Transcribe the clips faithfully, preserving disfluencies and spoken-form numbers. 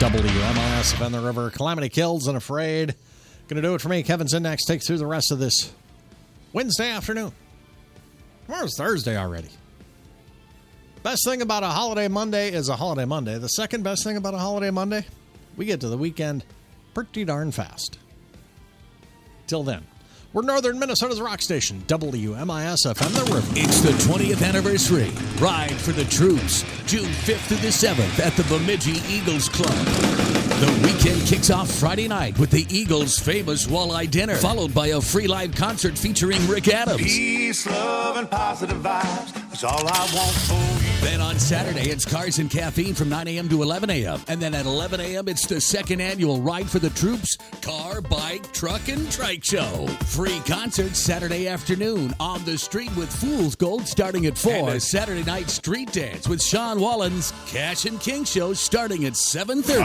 W M I S F M, the River. Calamity Kills and Afraid. Going to do it for me. Kevin's in next. Take through the rest of this Wednesday afternoon. Tomorrow's Thursday already. Best thing about a holiday Monday is a holiday Monday. The second best thing about a holiday Monday, we get to the weekend pretty darn fast. Till then, we're Northern Minnesota's rock station, W M I S F M, the River. It's the twentieth anniversary. Ride for the Troops, June fifth through the seventh at the Bemidji Eagles Club. The weekend kicks off Friday night with the Eagles' famous walleye dinner, followed by a free live concert featuring Rick Adams. Peace, love, and positive vibes. That's all I want for you. Then on Saturday, it's Cars and Caffeine from nine a.m. to eleven a.m. And then at eleven a.m., it's the second annual Ride for the Troops car, bike, truck, and trike show. Free concerts Saturday afternoon on the street with Fool's Gold starting at four. And a Saturday night street dance with Sean Wallen's Cash and King show starting at seven thirty.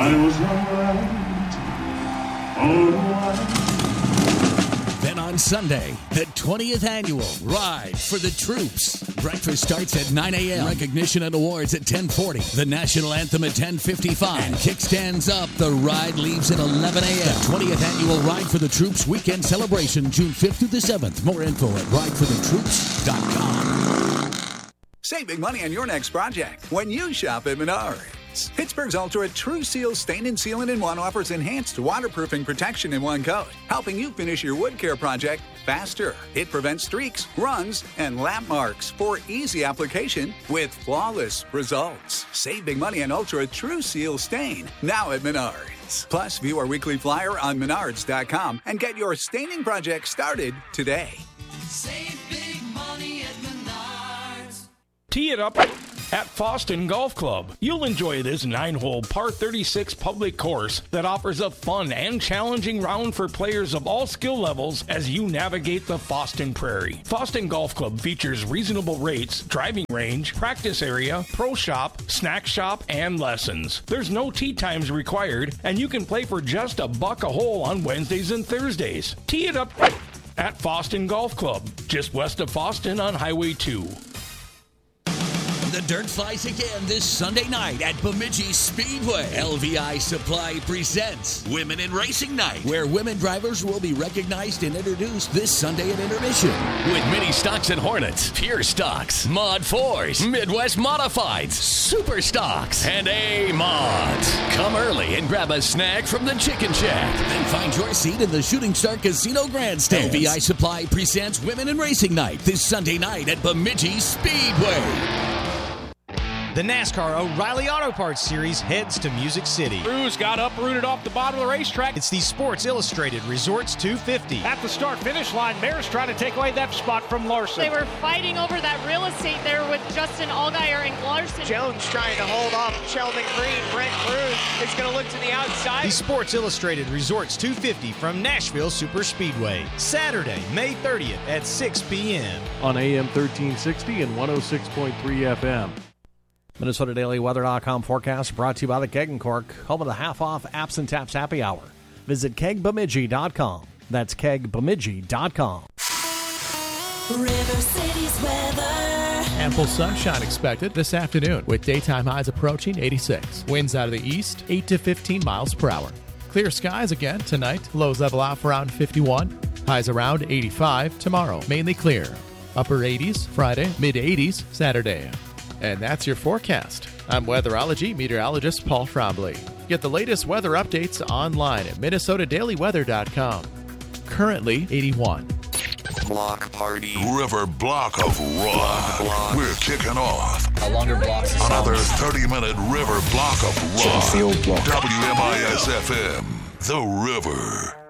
Then on Sunday, the twentieth annual Ride for the Troops. Breakfast starts at nine a.m. Recognition and awards at ten forty. The national anthem at ten fifty-five. And kickstands up. The ride leaves at eleven a.m. The twentieth annual Ride for the Troops weekend celebration, June fifth through the seventh. More info at ride for the troops dot com. Save big money on your next project when you shop at Menards. Pittsburgh's Ultra True Seal Stain and Sealant in One offers enhanced waterproofing protection in one coat, helping you finish your wood care project faster. It prevents streaks, runs, and lap marks for easy application with flawless results. Save big money on Ultra True Seal Stain now at Menards. Plus, view our weekly flyer on menards dot com and get your staining project started today. Save big money at Menards. Tee it up at Foston Golf Club. You'll enjoy this nine-hole par thirty-six public course that offers a fun and challenging round for players of all skill levels as you navigate the Foston Prairie. Foston Golf Club features reasonable rates, driving range, practice area, pro shop, snack shop, and lessons. There's no tee times required, and you can play for just a buck a hole on Wednesdays and Thursdays. Tee it up at Foston Golf Club, just west of Foston on Highway two. The dirt flies again this Sunday night at Bemidji Speedway. L V I Supply presents Women in Racing Night, where women drivers will be recognized and introduced this Sunday at intermission. With Mini Stocks and Hornets, Pure Stocks, Mod fours, Midwest Modifieds, Super Stocks, and A-Mods. Come early and grab a snack from the Chicken Shack. Then find your seat in the Shooting Star Casino Grandstand. L V I Supply presents Women in Racing Night this Sunday night at Bemidji Speedway. The NASCAR O'Reilly Auto Parts Series heads to Music City. Cruz got uprooted off the bottom of the racetrack. It's the Sports Illustrated Resorts two fifty. At the start-finish line, Bears trying to take away that spot from Larson. They were fighting over that real estate there with Justin Allgaier and Larson. Jones trying to hold off Sheldon Green. Brent Cruz is going to look to the outside. The Sports Illustrated Resorts two fifty from Nashville Super Speedway. Saturday, May thirtieth at six p.m. on A M thirteen sixty and one oh six point three F M. Minnesota Daily Weather dot com forecast brought to you by the Keg and Cork, home of the half-off Apps and Taps Happy Hour. Visit keg bemidji dot com. That's keg bemidji dot com. River City's weather. Ample sunshine expected this afternoon with daytime highs approaching eighty-six. Winds out of the east, eight to fifteen miles per hour. Clear skies again tonight. Lows level out around fifty-one. Highs around eighty-five tomorrow. Mainly clear. Upper eighties Friday, mid eighties Saturday. And that's your forecast. I'm weatherology meteorologist Paul Frombley. Get the latest weather updates online at minnesota daily weather dot com. Currently eighty-one. Block party. River block of rock. Block. We're kicking off. A longer block. Another thirty-minute river block of rock. Field block. W M I S F M. The River.